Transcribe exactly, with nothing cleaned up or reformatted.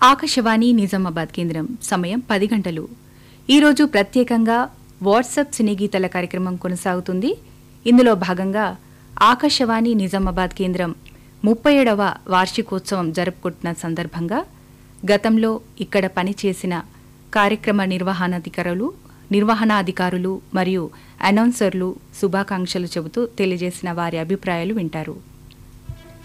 ఆకాశవాణి నిజామాబాద్ కేంద్రం సమయం పది గంటలు. ఈరోజు ప్రత్యేకంగా వాట్సాప్ సినీ గీతాల కార్యక్రమం కొనసాగుతుంది. ఇందులో భాగంగా ఆకాశవాణి నిజామాబాద్ కేంద్రం ముప్పై ఏడవ వార్షికోత్సవం జరుపుకుంటున్న సందర్భంగా గతంలో ఇక్కడ పనిచేసిన కార్యక్రమ నిర్వహణాధికారులు నిర్వహణాధికారులు మరియు అనౌన్సర్లు శుభాకాంక్షలు చెబుతూ తెలియజేసిన వారి అభిప్రాయాలు వింటారు.